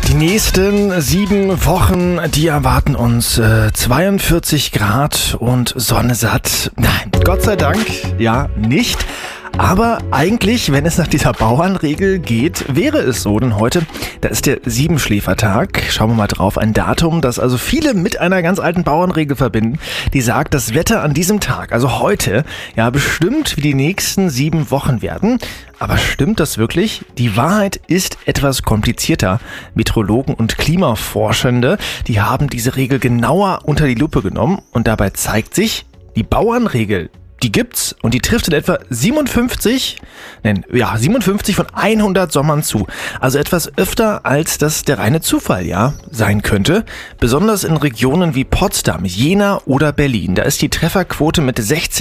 Die nächsten 7 Wochen, die erwarten uns 42 Grad und Sonne satt. Nein, Gott sei Dank, ja, nicht. Aber eigentlich, wenn es nach dieser Bauernregel geht, wäre es so. Denn heute, da ist der Siebenschläfertag. Schauen wir mal drauf. Ein Datum, das also viele mit einer ganz alten Bauernregel verbinden. Die sagt, das Wetter an diesem Tag, also heute, ja bestimmt, wie die nächsten 7 Wochen werden. Aber stimmt das wirklich? Die Wahrheit ist etwas komplizierter. Meteorologen und Klimaforschende, die haben diese Regel genauer unter die Lupe genommen. Und dabei zeigt sich, die Bauernregel, die gibt's und die trifft in etwa 57 von 100 Sommern zu. Also etwas öfter, als das der reine Zufall sein könnte. Besonders in Regionen wie Potsdam, Jena oder Berlin. Da ist die Trefferquote mit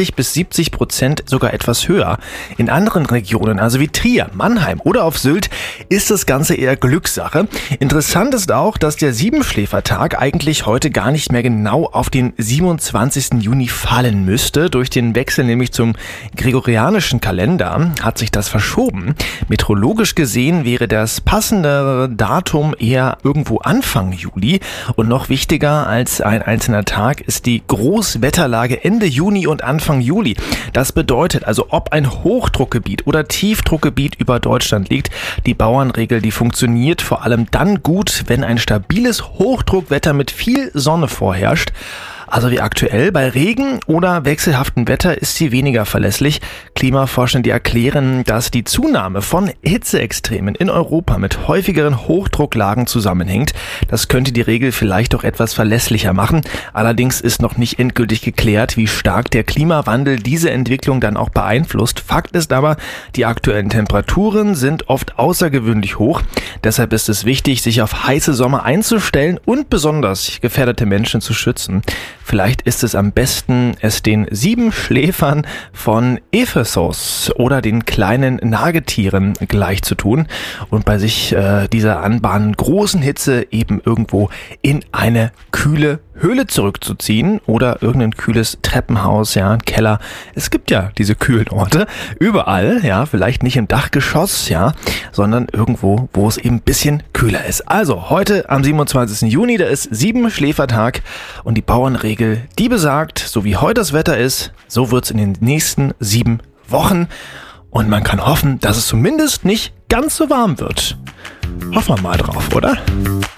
60-70% sogar etwas höher. In anderen Regionen, also wie Trier, Mannheim oder auf Sylt, ist das Ganze eher Glückssache. Interessant ist auch, dass der Siebenschläfertag eigentlich heute gar nicht mehr genau auf den 27. Juni fallen müsste. Durch den Wechsel nämlich zum gregorianischen Kalender hat sich das verschoben. Meteorologisch gesehen wäre das passende Datum eher irgendwo Anfang Juli. Und noch wichtiger als ein einzelner Tag ist die Großwetterlage Ende Juni und Anfang Juli. Das bedeutet also, ob ein Hochdruckgebiet oder Tiefdruckgebiet über Deutschland liegt, die Bauernregel, die funktioniert vor allem dann gut, wenn ein stabiles Hochdruckwetter mit viel Sonne vorherrscht. Also wie aktuell, bei Regen oder wechselhaftem Wetter ist sie weniger verlässlich. Klimaforscher, die erklären, dass die Zunahme von Hitzeextremen in Europa mit häufigeren Hochdrucklagen zusammenhängt. Das könnte die Regel vielleicht doch etwas verlässlicher machen. Allerdings ist noch nicht endgültig geklärt, wie stark der Klimawandel diese Entwicklung dann auch beeinflusst. Fakt ist aber, die aktuellen Temperaturen sind oft außergewöhnlich hoch. Deshalb ist es wichtig, sich auf heiße Sommer einzustellen und besonders gefährdete Menschen zu schützen. Vielleicht ist es am besten, es den 7 Schläfern von Ephesos oder den kleinen Nagetieren gleich zu tun und bei sich dieser anbahnenden großen Hitze eben irgendwo in eine kühle Höhle zurückzuziehen oder irgendein kühles Treppenhaus, ein Keller. Es gibt ja diese kühlen Orte überall, vielleicht nicht im Dachgeschoss, sondern irgendwo, wo es eben ein bisschen kühler ist. Also heute am 27. Juni, da ist Siebenschläfertag und die Bauernregel, die besagt, so wie heute das Wetter ist, so wird's in den nächsten 7 Wochen und man kann hoffen, dass es zumindest nicht ganz so warm wird. Hoffen wir mal drauf, oder?